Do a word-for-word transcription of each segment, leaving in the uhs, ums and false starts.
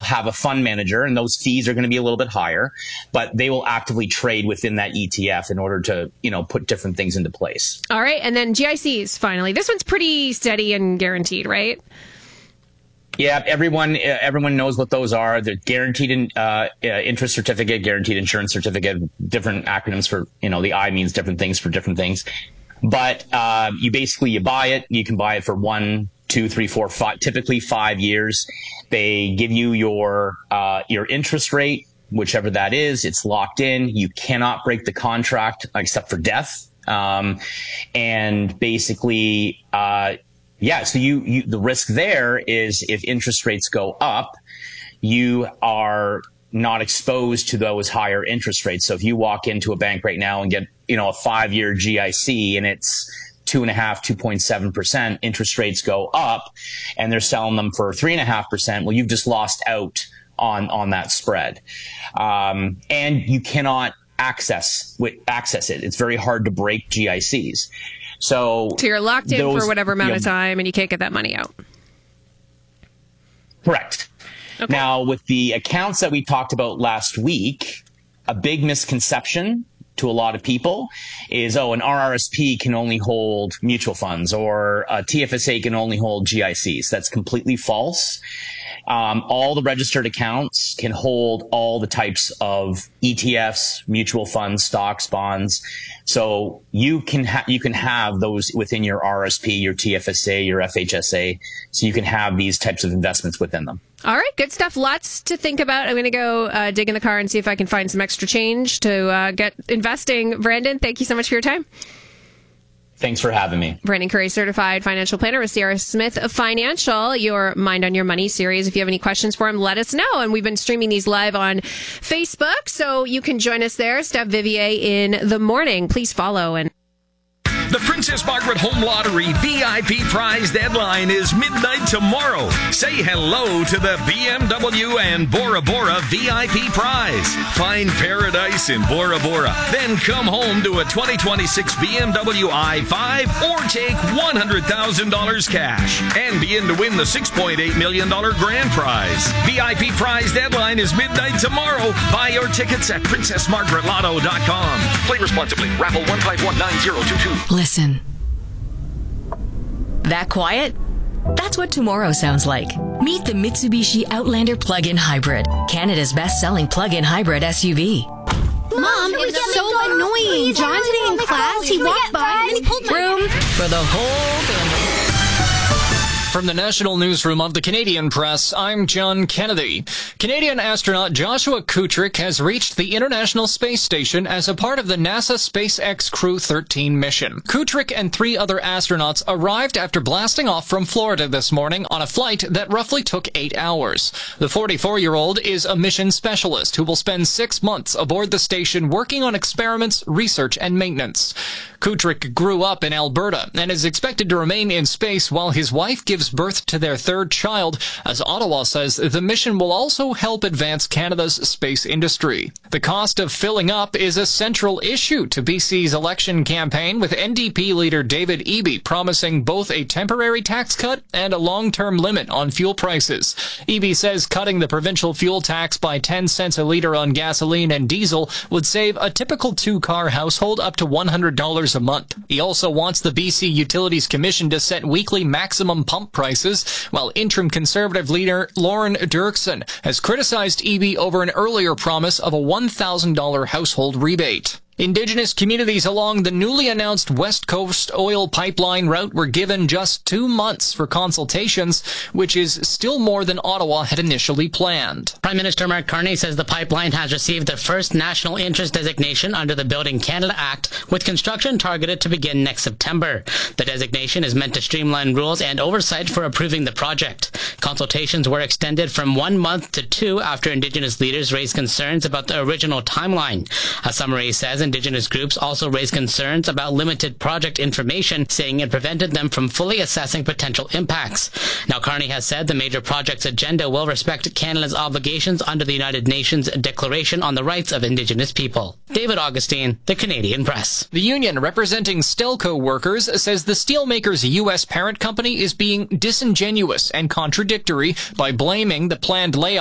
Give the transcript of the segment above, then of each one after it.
have a fund manager, and those fees are going to be a little bit higher, but they will actively trade within that E T F in order to, you know, put different things into place. All right. And then G I Cs, finally. This one's pretty steady and guaranteed, right? Yeah, everyone everyone knows what those are. They're guaranteed in, uh, interest certificate, guaranteed insurance certificate, different acronyms for, you know, the I means different things for different things. But uh, you basically, you buy it. You can buy it for one, two, three, four, five, typically five years. They give you your uh, your interest rate, whichever that is. It's locked in. You cannot break the contract except for death. Um, and basically, uh, yeah, so you, you, the risk there is if interest rates go up, you are not exposed to those higher interest rates. So if you walk into a bank right now and get, you know, a five year G I C and it's two and a half, two point seven percent, interest rates go up and they're selling them for three and a half percent. Well, you've just lost out on, on that spread. Um, and you cannot access, access it. It's very hard to break G I Cs. So, so you're locked in those, for whatever amount you know, of time and you can't get that money out. Correct. Okay. Now, with the accounts that we talked about last week, a big misconception to a lot of people is, oh, an R R S P can only hold mutual funds or a T F S A can only hold G I Cs. That's completely false. Um, all the registered accounts can hold all the types of E T Fs, mutual funds, stocks, bonds. So you can ha- you can have those within your R R S P, your T F S A, your F H S A. So you can have these types of investments within them. All right, good stuff. Lots to think about. I'm going to go uh, dig in the car and see if I can find some extra change to uh, get investing. Brandon, thank you so much for your time. Thanks for having me. Brandon Curry, certified financial planner with Sierra Smith Financial, your Mind on Your Money series. If you have any questions for him, let us know. And we've been streaming these live on Facebook, so you can join us there. Steph Vivier in the morning. Please follow. And the Princess Margaret Home Lottery V I P prize deadline is midnight tomorrow. Say hello to the B M W and Bora Bora V I P prize. Find paradise in Bora Bora. Then come home to a twenty twenty-six B M W i five or take one hundred thousand dollars cash and be in to win the six point eight million dollars grand prize. V I P prize deadline is midnight tomorrow. Buy your tickets at princess margaret lotto dot com. Play responsibly. Raffle one five one nine zero two two. Listen. That quiet? That's what tomorrow sounds like. Meet the Mitsubishi Outlander Plug-in Hybrid, Canada's best-selling plug-in hybrid S U V. Mom, it was so annoying. John today in class, he walked by and he pulled my room for the whole family. From the National Newsroom of the Canadian Press, I'm John Kennedy. Canadian astronaut Joshua Kutrick has reached the International Space Station as a part of the NASA SpaceX Crew thirteen mission. Kutrick and three other astronauts arrived after blasting off from Florida this morning on a flight that roughly took eight hours. The forty-four-year-old is a mission specialist who will spend six months aboard the station working on experiments, research, and maintenance. Kutrick grew up in Alberta and is expected to remain in space while his wife gives birth to their third child, as Ottawa says the mission will also help advance Canada's space industry. The cost of filling up is a central issue to B C's election campaign, with N D P leader David Eby promising both a temporary tax cut and a long-term limit on fuel prices. Eby says cutting the provincial fuel tax by ten cents a litre on gasoline and diesel would save a typical two-car household up to one hundred dollars a month. He also wants the B C Utilities Commission to set weekly maximum pump prices, while interim Conservative leader Lauren Dirksen has criticized Eby over an earlier promise of a one thousand dollars household rebate. Indigenous communities along the newly announced West Coast oil pipeline route were given just two months for consultations, which is still more than Ottawa had initially planned. Prime Minister Mark Carney says the pipeline has received the first national interest designation under the Building Canada Act, with construction targeted to begin next September. The designation is meant to streamline rules and oversight for approving the project. Consultations were extended from one month to two after Indigenous leaders raised concerns about the original timeline. A summary says Indigenous groups also raised concerns about limited project information, saying it prevented them from fully assessing potential impacts. Now, Carney has said the major project's agenda will respect Canada's obligations under the United Nations Declaration on the Rights of Indigenous People. David Augustine, The Canadian Press. The union representing Stelco workers says the steelmaker's U S parent company is being disingenuous and contradictory by blaming the planned layoff of up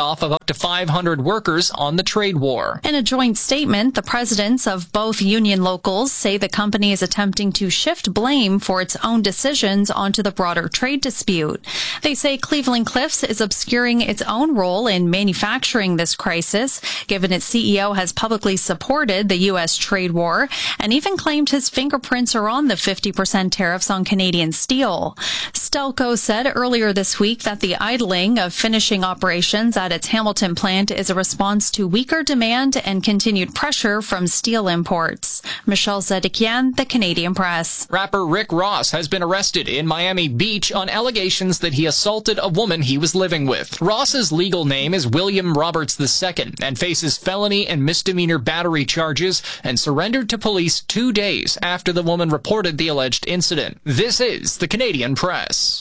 to five hundred workers on the trade war. In a joint statement, the presidents of both union locals say the company is attempting to shift blame for its own decisions onto the broader trade dispute. They say Cleveland-Cliffs is obscuring its own role in manufacturing this crisis, given its C E O has publicly supported the U S trade war and even claimed his fingerprints are on the fifty percent tariffs on Canadian steel. Stelco said earlier this week that the idling of finishing operations at its Hamilton plant is a response to weaker demand and continued pressure from steel imports. Michelle Zedekian, The Canadian Press. Rapper Rick Ross has been arrested in Miami Beach on allegations that he assaulted a woman he was living with. Ross's legal name is William Roberts the Second and faces felony and misdemeanor battery charges and surrendered to police two days after the woman reported the alleged incident. This is The Canadian Press.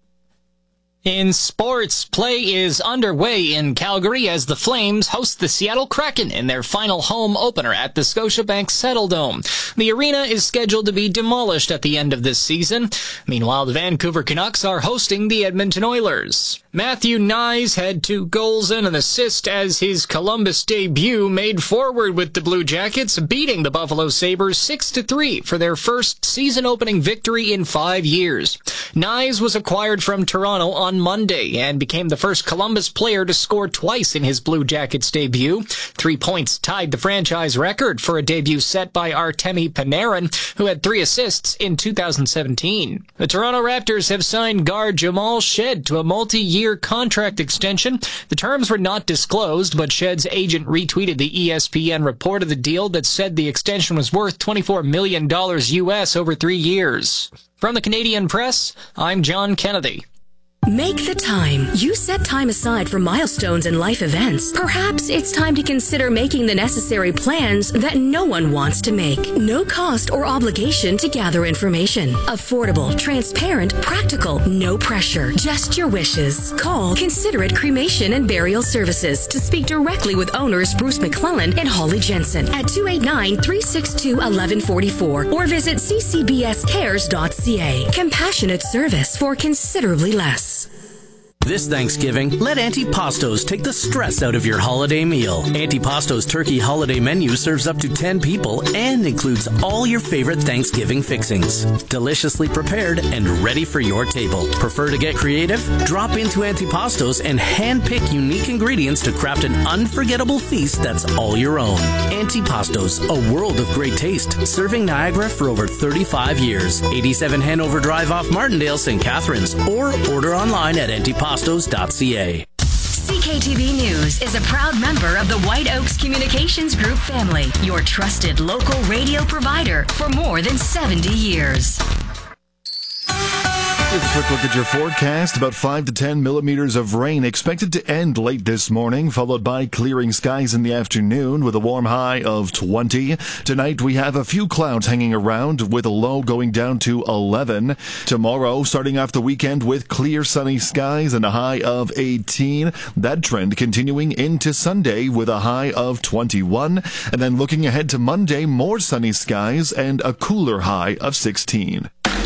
In sports, play is underway in Calgary as the Flames host the Seattle Kraken in their final home opener at the Scotiabank Saddledome. The arena is scheduled to be demolished at the end of this season. Meanwhile, the Vancouver Canucks are hosting the Edmonton Oilers. Matthew Knies had two goals and an assist as his Columbus debut made forward with the Blue Jackets, beating the Buffalo Sabres six to three for their first season-opening victory in five years. Knies was acquired from Toronto on Monday and became the first Columbus player to score twice in his Blue Jackets debut. Three points tied the franchise record for a debut set by Artemi Panarin, who had three assists in two thousand seventeen. The Toronto Raptors have signed guard Jamal Shed to a multi-year contract extension. The terms were not disclosed, but Shed's agent retweeted the E S P N report of the deal that said the extension was worth twenty-four million dollars U S over three years. From the Canadian Press, I'm John Kennedy. Make the time. You set time aside for milestones and life events. Perhaps it's time to consider making the necessary plans that no one wants to make. No cost or obligation to gather information. Affordable, transparent, practical, no pressure. Just your wishes. Call Considerate Cremation and Burial Services to speak directly with owners Bruce McClellan and Holly Jensen at two eight nine, three six two, one one four four or visit c c b s cares dot c a. Compassionate service for considerably less. This Thanksgiving, let Auntie Pasto's take the stress out of your holiday meal. Auntie Pasto's turkey holiday menu serves up to ten people and includes all your favorite Thanksgiving fixings. Deliciously prepared and ready for your table. Prefer to get creative? Drop into Auntie Pasto's and hand-pick unique ingredients to craft an unforgettable feast that's all your own. Auntie Pasto's, a world of great taste, serving Niagara for over thirty-five years. eighty-seven Hanover Drive off Martindale, Saint Catharines, or order online at auntie pastos dot c a. C K T V News is a proud member of the White Oaks Communications Group family, your trusted local radio provider for more than seventy years. Here's a quick look at your forecast. About five to ten millimeters of rain expected to end late this morning, followed by clearing skies in the afternoon with a warm high of twenty. Tonight we have a few clouds hanging around with a low going down to eleven. Tomorrow, starting off the weekend with clear sunny skies and a high of eighteen. That trend continuing into Sunday with a high of twenty-one. And then looking ahead to Monday, more sunny skies and a cooler high of sixteen.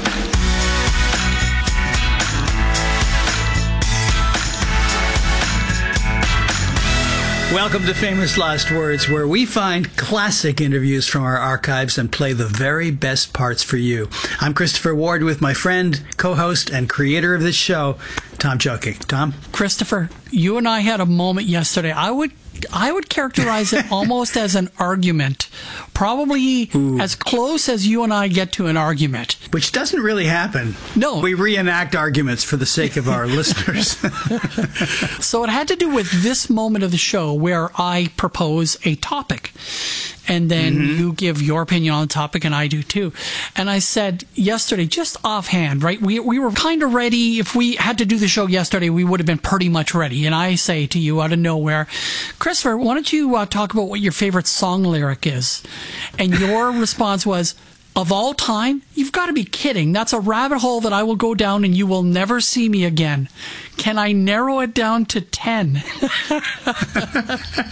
Welcome to Famous Last Words, where we find classic interviews from our archives and play the very best parts for you. I'm Christopher Ward with my friend, co-host, and creator of this show, Tom Joking. Tom? Christopher, you and I had a moment yesterday. I would I would characterize it almost as an argument. Probably Ooh. as close as you and I get to an argument. Which doesn't really happen. No. We reenact arguments for the sake of our listeners. So it had to do with this moment of the show where I propose a topic. And then mm-hmm. you give your opinion on the topic, and I do too. And I said yesterday, just offhand, right, we we were kind of ready. If we had to do the show yesterday, we would have been pretty much ready. And I say to you out of nowhere, Christopher, why don't you uh, talk about what your favorite song lyric is? And your response was, of all time? You've got to be kidding. That's a rabbit hole that I will go down and you will never see me again. Can I narrow it down to ten?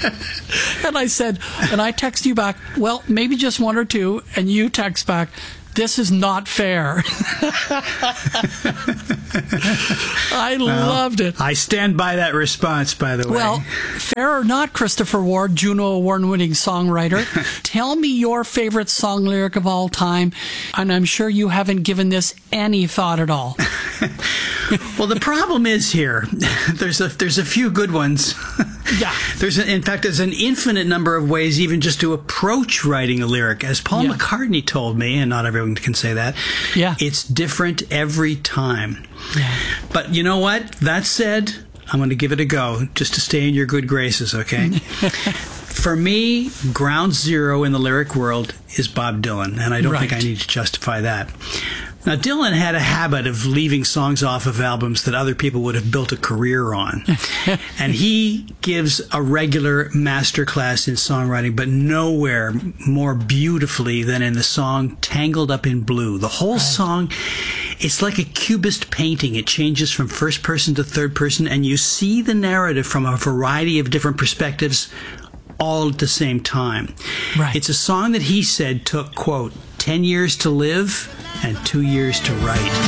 And I said, and I text you back, well, maybe just one or two. And you text back, This is not fair. I Well, loved it. I stand by that response, by the way. Well, fair or not, Christopher Ward, Juno Award-winning songwriter, tell me your favorite song lyric of all time, and I'm sure you haven't given this any thought at all. Well, the problem is here, there's a there's a few good ones. Yeah. There's a, in fact, there's an infinite number of ways even just to approach writing a lyric. As Paul Yeah. McCartney told me, and not everyone can say that, Yeah. it's different every time. Yeah. But you know what? That said, I'm going to give it a go just to stay in your good graces, okay? For me, ground zero in the lyric world is Bob Dylan, and I don't think I Right. need to justify that. Now, Dylan had a habit of leaving songs off of albums that other people would have built a career on. And he gives a regular masterclass in songwriting, but nowhere more beautifully than in the song Tangled Up in Blue. The whole song, it's like a cubist painting. It changes from first person to third person, and you see the narrative from a variety of different perspectives all at the same time. Right. It's a song that he said took, quote, ten years to live and two years to write.